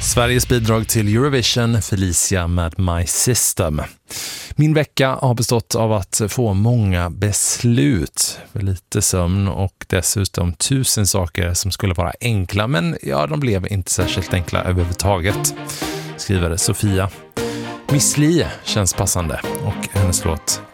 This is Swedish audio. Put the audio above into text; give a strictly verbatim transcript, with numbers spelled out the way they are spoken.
Sveriges bidrag till Eurovision, Felicia med My System. Min vecka har bestått av att få många beslut, lite sömn och dessutom tusen saker som skulle vara enkla, men ja, de blev inte särskilt enkla överhuvudtaget, skriver Sofia. Miss Li känns passande och hennes låt